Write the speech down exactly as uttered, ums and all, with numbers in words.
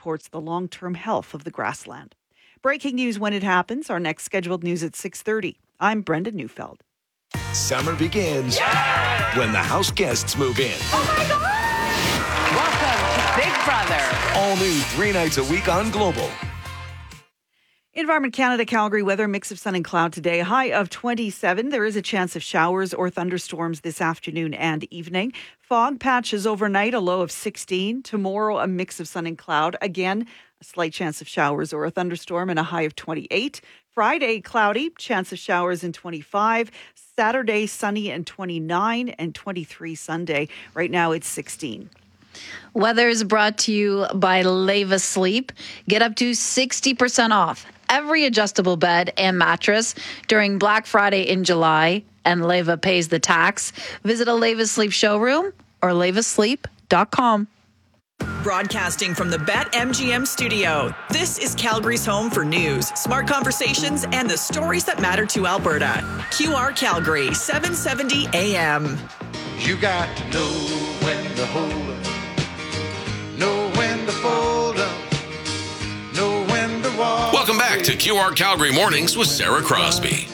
supports the long-term health of the grassland. Breaking news when it happens. Our next scheduled news at six thirty. I'm Brenda Neufeld. Summer begins yeah! when the house guests move in. Oh my God! Welcome to Big Brother. All new three nights a week on Global. Environment Canada, Calgary weather, mix of sun and cloud today. High of twenty-seven. There is a chance of showers or thunderstorms this afternoon and evening. Fog patches overnight, a low of sixteen. Tomorrow, a mix of sun and cloud. Again, a slight chance of showers or a thunderstorm and a high of twenty-eight. Friday, cloudy, chance of showers and twenty-five. Saturday, sunny and twenty-nine, and twenty-three Sunday. Right now, it's sixteen. Weather is brought to you by Leva Sleep. Get up to sixty percent off every adjustable bed and mattress during Black Friday in July, and Leva pays the tax. Visit a Leva Sleep showroom or leva sleep dot com. Broadcasting from the BetMGM studio, this is Calgary's home for news, smart conversations, and the stories that matter to Alberta. Q R Calgary, seven seventy A M. You got to know when to hold up, know when to fold up, know when to walk. Welcome back to Q R Calgary Mornings with Sarah Crosby.